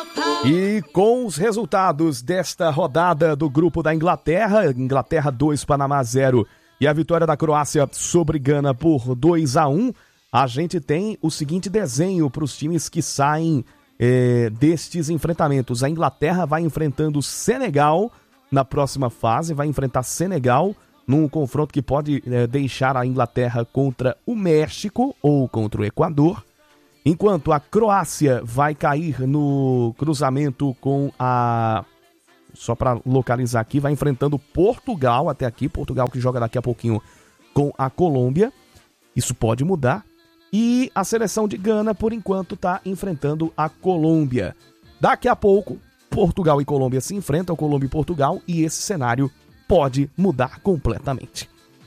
E com os resultados desta rodada do grupo da Inglaterra 2, Panamá 0 e a vitória da Croácia sobre Gana por 2-1, a gente tem o seguinte desenho para os times que saem destes enfrentamentos. A Inglaterra vai enfrentando o Senegal na próxima fase, vai enfrentar Senegal num confronto que pode deixar a Inglaterra contra o México ou contra o Equador. Enquanto a Croácia vai cair no cruzamento com só para localizar aqui, vai enfrentando Portugal até aqui. Portugal que joga daqui a pouquinho com a Colômbia. Isso pode mudar. E a seleção de Gana, por enquanto, está enfrentando a Colômbia. Daqui a pouco, Portugal e Colômbia se enfrentam, Colômbia e Portugal, e esse cenário pode mudar completamente.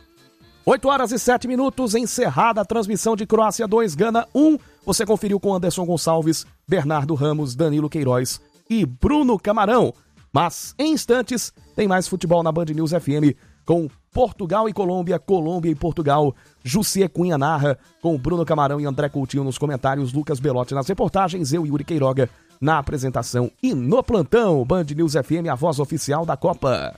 8h07, encerrada a transmissão de Croácia 2, Gana 1. Você conferiu com Anderson Gonçalves, Bernardo Ramos, Danilo Queiroz e Bruno Camarão. Mas, em instantes, tem mais futebol na Band News FM com Portugal e Colômbia, Colômbia e Portugal. Jussier Cunha narra com Bruno Camarão e André Coutinho nos comentários, Lucas Belotti nas reportagens, eu e Yuri Queiroga na apresentação e no plantão. Band News FM, a voz oficial da Copa.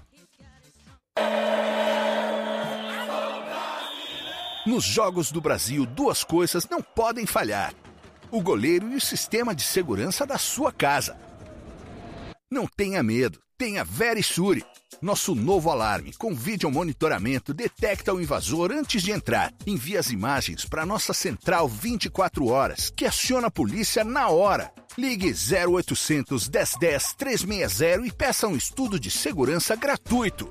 Nos Jogos do Brasil, duas coisas não podem falhar: o goleiro e o sistema de segurança da sua casa. Não tenha medo, tenha Verisure. Nosso novo alarme com vídeo monitoramento detecta o invasor antes de entrar. Envia as imagens para nossa central 24 horas, que aciona a polícia na hora. Ligue 0800 1010 360 e peça um estudo de segurança gratuito.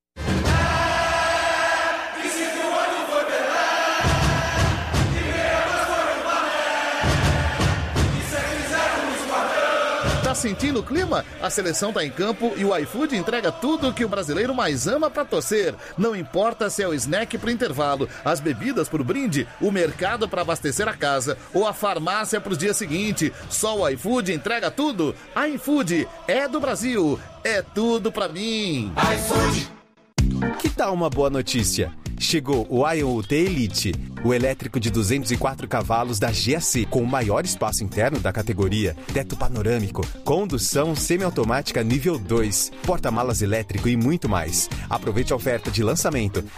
Tá sentindo o clima? A seleção tá em campo e o iFood entrega tudo o que o brasileiro mais ama pra torcer. Não importa se é o snack pro intervalo, as bebidas pro brinde, o mercado pra abastecer a casa ou a farmácia pro dia seguinte. Só o iFood entrega tudo. iFood é do Brasil. É tudo pra mim. iFood. Que tal uma boa notícia? Chegou o IonUT Elite, o elétrico de 204 cavalos da GAC, com o maior espaço interno da categoria, teto panorâmico, condução semiautomática nível 2, porta-malas elétrico e muito mais. Aproveite a oferta de lançamento, R$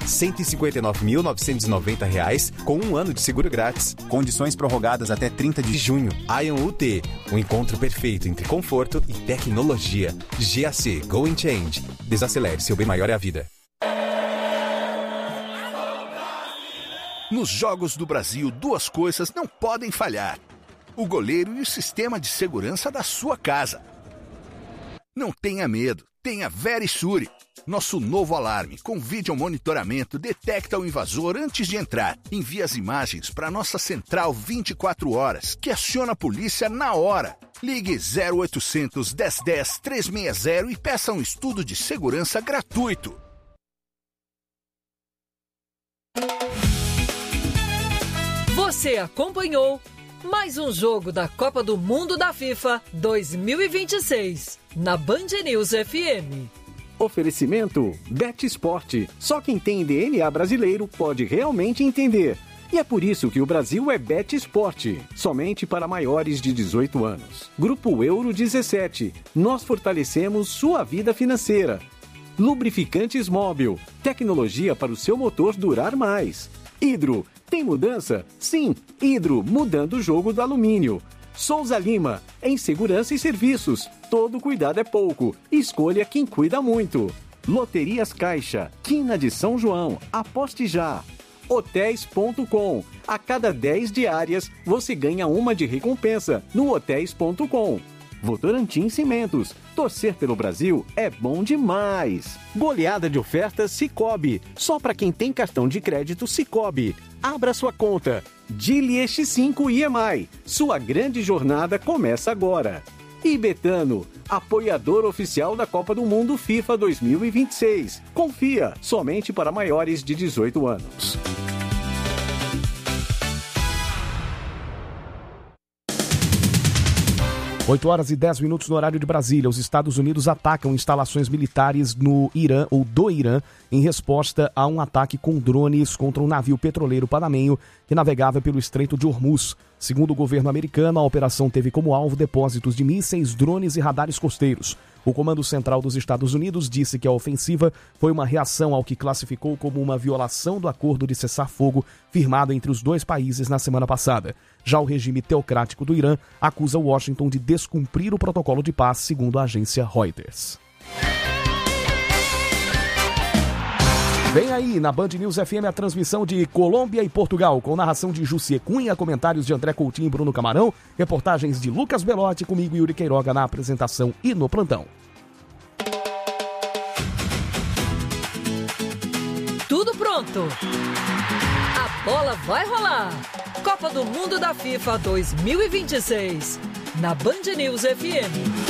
159.990, com 1 ano de seguro grátis. Condições prorrogadas até 30 de junho. IonUT, um encontro perfeito entre conforto e tecnologia. GAC, Go and Change. Desacelere, seu bem maior é a vida. Nos Jogos do Brasil, duas coisas não podem falhar: o goleiro e o sistema de segurança da sua casa. Não tenha medo, tenha Verisure. Nosso novo alarme com vídeo monitoramento detecta o invasor antes de entrar. Envia as imagens para nossa central 24 horas, que aciona a polícia na hora. Ligue 0800 1010 360 e peça um estudo de segurança gratuito. Você acompanhou mais um jogo da Copa do Mundo da FIFA 2026 na Band News FM. Oferecimento BetSport. Só quem tem DNA brasileiro pode realmente entender. E é por isso que o Brasil é BetSport, somente para maiores de 18 anos. Grupo Euro 17. Nós fortalecemos sua vida financeira. Lubrificantes Móbil. Tecnologia para o seu motor durar mais. Hidro. Tem mudança? Sim, Hidro, mudando o jogo do alumínio. Souza Lima, em segurança e serviços. Todo cuidado é pouco. Escolha quem cuida muito. Loterias Caixa, Quina de São João. Aposte já. Hotéis.com. A cada 10 diárias, você ganha uma de recompensa no Hotéis.com. Votorantim Cimentos. Torcer pelo Brasil é bom demais. Goleada de ofertas Sicoob. Só para quem tem cartão de crédito Sicoob. Abra sua conta. Dili X5 IEMAI. Sua grande jornada começa agora. E Betano, apoiador oficial da Copa do Mundo FIFA 2026. Confia, somente para maiores de 18 anos. 8h10 no horário de Brasília. Os Estados Unidos atacam instalações militares no Irã ou do Irã em resposta a um ataque com drones contra um navio petroleiro panamenho que navegava pelo Estreito de Hormuz. Segundo o governo americano, a operação teve como alvo depósitos de mísseis, drones e radares costeiros. O Comando Central dos Estados Unidos disse que a ofensiva foi uma reação ao que classificou como uma violação do acordo de cessar-fogo firmado entre os dois países na semana passada. Já o regime teocrático do Irã acusa Washington de descumprir o protocolo de paz, segundo a agência Reuters. Vem aí na Band News FM a transmissão de Colômbia e Portugal, com narração de Jussier Cunha, comentários de André Coutinho e Bruno Camarão, reportagens de Lucas Belotti, comigo e Yuri Queiroga na apresentação e no plantão. Tudo pronto. A bola vai rolar. Copa do Mundo da FIFA 2026, na Band News FM.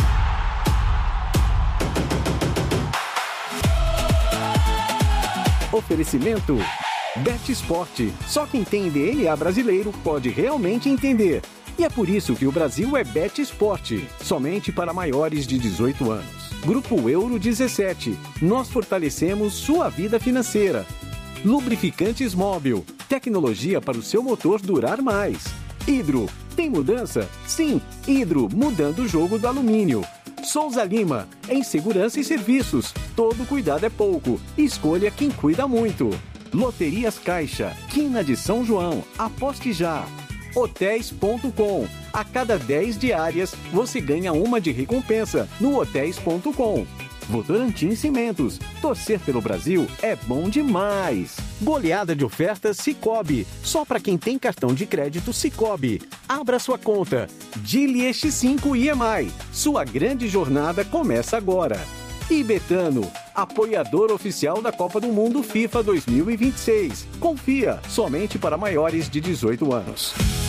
Oferecimento Bet Esporte. Só quem tem DNA brasileiro pode realmente entender. E é por isso que o Brasil é Bet Esporte, somente para maiores de 18 anos. Grupo Euro 17. Nós fortalecemos sua vida financeira. Lubrificantes Móbil. Tecnologia para o seu motor durar mais. Hidro. Tem mudança? Sim, Hidro, mudando o jogo do alumínio. Souza Lima, em segurança e serviços. Todo cuidado é pouco. Escolha quem cuida muito. Loterias Caixa, Quina de São João. Aposte já. Hotéis.com. A cada 10 diárias, você ganha uma de recompensa no Hotéis.com. Votorantim Cimentos. Torcer pelo Brasil é bom demais. Goleada de ofertas Sicoob. Só para quem tem cartão de crédito Sicoob. Abra sua conta. Dili X5 IEMAI. Sua grande jornada começa agora. E Betano, apoiador oficial da Copa do Mundo FIFA 2026. Confia, somente para maiores de 18 anos.